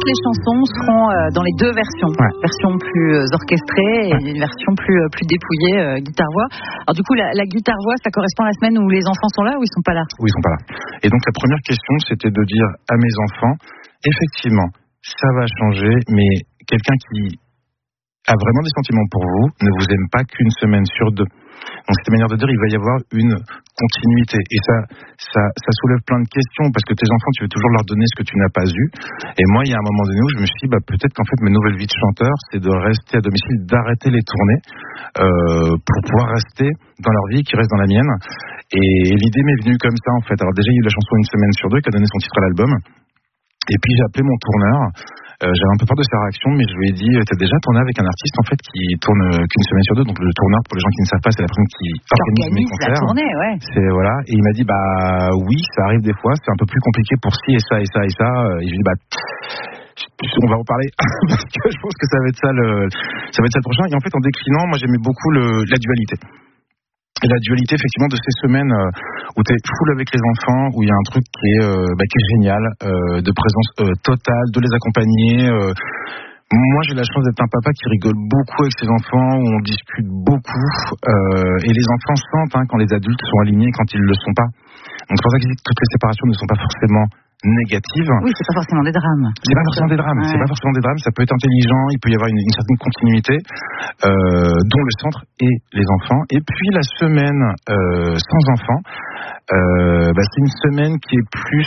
toutes les chansons seront dans les deux versions. Ouais. Version plus orchestrée et une version plus dépouillée, guitare-voix. Alors du coup, la guitare-voix, ça correspond à la semaine où les enfants sont là ou ils sont pas là? Oui, ils sont pas là. Et donc la première question, c'était de dire à mes enfants, effectivement, ça va changer, mais quelqu'un qui a vraiment des sentiments pour vous ne vous aime pas qu'une semaine sur deux. Donc cette manière de dire, il va y avoir une continuité. Et ça soulève plein de questions, parce que tes enfants, tu veux toujours leur donner ce que tu n'as pas eu. Et moi, il y a un moment donné où je me suis dit, peut-être qu'en fait, ma nouvelle vie de chanteur, c'est de rester à domicile, d'arrêter les tournées, pour pouvoir rester dans leur vie, qui reste dans la mienne. Et l'idée m'est venue comme ça, en fait. Alors déjà, il y a eu la chanson Une semaine sur deux, qui a donné son titre à l'album. Et puis j'ai appelé mon tourneur. J'avais un peu peur de sa réaction, mais je lui ai dit, t'as déjà tourné avec un artiste en fait qui tourne qu'une semaine sur deux. Donc le tourneur, pour les gens qui ne savent pas, c'est la personne qui organise mes concerts. La tournée, ouais. C'est voilà. Et il m'a dit, oui, ça arrive des fois. C'est un peu plus compliqué pour ci et ça et ça et ça. Et je lui ai dit, on va en parler parce que je pense que ça va être ça le prochain. Et en fait, en déclinant, moi j'aimais beaucoup la dualité. Et la dualité, effectivement, de ces semaines où tu es full avec les enfants, où il y a un truc qui est génial, de présence totale, de les accompagner. Moi, j'ai la chance d'être un papa qui rigole beaucoup avec ses enfants, où on discute beaucoup. Et les enfants sentent quand les adultes sont alignés et quand ils ne le sont pas. Donc c'est pour ça que je dis que toutes les séparations ne sont pas forcément négatives. Oui, c'est pas forcément des drames. C'est pas forcément des drames. Ouais. C'est pas forcément des drames. Ça peut être intelligent. Il peut y avoir une certaine continuité, dont le centre est les enfants. Et puis la semaine sans enfants, c'est une semaine qui est plus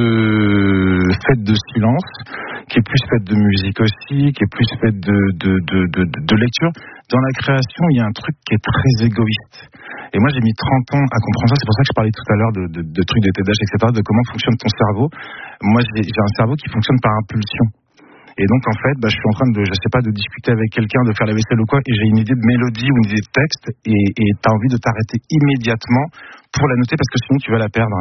faite de silence, qui est plus faite de musique aussi, qui est plus faite de lecture. Dans la création, il y a un truc qui est très égoïste. Et moi, j'ai mis 30 ans à comprendre ça. C'est pour ça que je parlais tout à l'heure de trucs de TDAH, etc., de comment fonctionne ton cerveau. Moi, j'ai un cerveau qui fonctionne par impulsion. Et donc, en fait, je suis en train de discuter avec quelqu'un, de faire la vaisselle ou quoi, et j'ai une idée de mélodie ou une idée de texte, et t'as envie de t'arrêter immédiatement pour la noter, parce que sinon tu vas la perdre.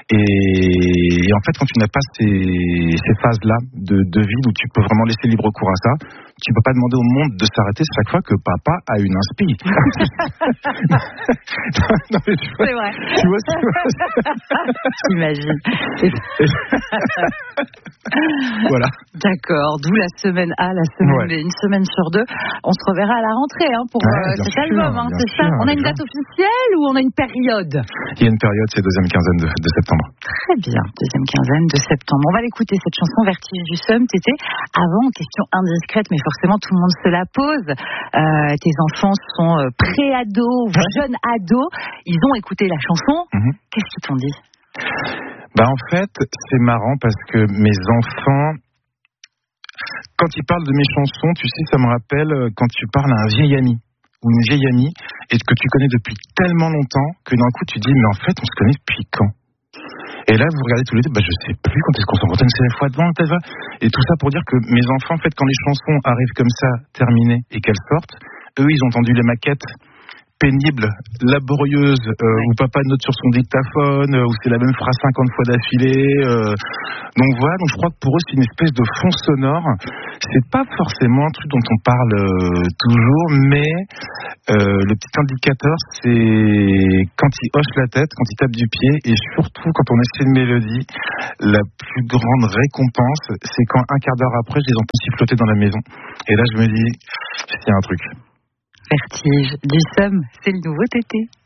Et en fait, quand tu n'as pas ces phases-là de vide où tu peux vraiment laisser libre cours à ça, tu peux pas demander au monde de s'arrêter chaque fois que papa a une inspi. Non, mais c'est vrai. Tu vois. J'imagine. Voilà. D'accord. D'où la semaine A, la semaine B, une semaine sur deux. On se reverra à la rentrée pour cet album. C'est ça. On a une date officielle ou on a une période? Il y a une période, c'est deuxième quinzaine de septembre. Très bien, deuxième quinzaine de septembre. On va l'écouter, cette chanson Vertige du Somme. Tété, avant, question indiscrète, mais forcément tout le monde se la pose. Tes enfants sont pré-ados, jeunes ados. Ils ont écouté la chanson. Qu'est-ce qu'ils t'ont dit? En fait, c'est marrant parce que mes enfants, quand ils parlent de mes chansons, tu sais, ça me rappelle quand tu parles à un vieil ami ou une vieille amie et que tu connais depuis tellement longtemps que d'un coup tu dis mais en fait on se connaît depuis quand? Et là vous regardez tous les deux, je sais plus quand est-ce qu'on s'en rencontre, c'est la fois devant peut-être. Et tout ça pour dire que mes enfants, en fait, quand les chansons arrivent comme ça, terminées, et qu'elles sortent, eux ils ont entendu les maquettes pénible, laborieuse, où papa note sur son dictaphone, où c'est la même phrase 50 fois d'affilée. Donc voilà, donc je crois que pour eux c'est une espèce de fond sonore. C'est pas forcément un truc dont on parle toujours, mais le petit indicateur, c'est quand ils hochent la tête, quand ils tapent du pied, et surtout quand on essaie une mélodie, la plus grande récompense, c'est quand un quart d'heure après, je les entends siffloter dans la maison. Et là je me dis, il y a un truc. Vertige du Somme, c'est le nouveau Tété.